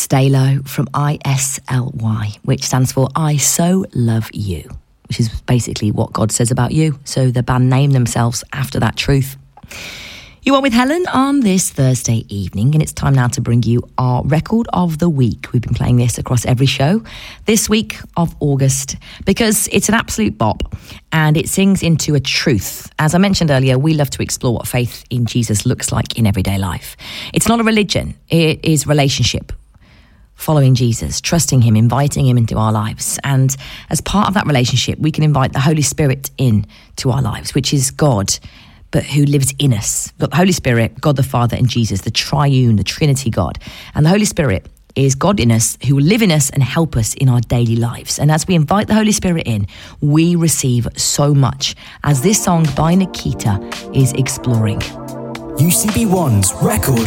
Stay Low from ISLY, which stands for I So Love You, which is basically what God says about you. So the band named themselves after that truth. You are with Helen on this Thursday evening, and it's time now to bring you our record of the week. We've been playing this across every show this week of August because it's an absolute bop and it sings into a truth. As I mentioned earlier, we love to explore what faith in Jesus looks like in everyday life. It's not a religion, it is relationship. Following Jesus, trusting him, inviting him into our lives. And as part of that relationship, we can invite the Holy Spirit in to our lives, which is God, but who lives in us. We've got the Holy Spirit, God the Father, and Jesus, the triune, the Trinity God. And the Holy Spirit is God in us, who will live in us and help us in our daily lives. And as we invite the Holy Spirit in, we receive so much, as this song by Nikita is exploring. UCB1's record